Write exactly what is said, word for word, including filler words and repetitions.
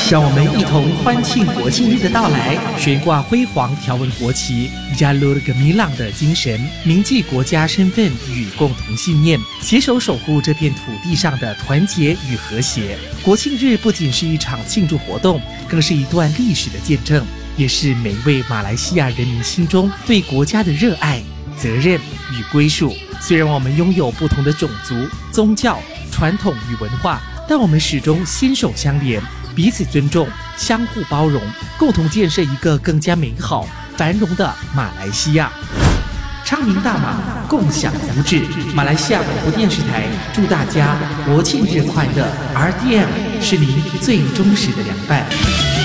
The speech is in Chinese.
让我们一同欢庆国庆日的到来，悬挂辉煌条纹国旗 Jalur Gemilang 的精神，铭记国家身份与共同信念，携手守护这片土地上的团结与和谐。国庆日不仅是一场庆祝活动，更是一段历史的见证，也是每一位马来西亚人民心中对国家的热爱、责任与归属。虽然我们拥有不同的种族、宗教、传统与文化，但我们始终心手相连，彼此尊重，相互包容，共同建设一个更加美好、繁荣的马来西亚。昌明大马，共享福祉。马来西亚广播电视台祝大家国庆日快乐 ！R T M 是您最忠实的良伴。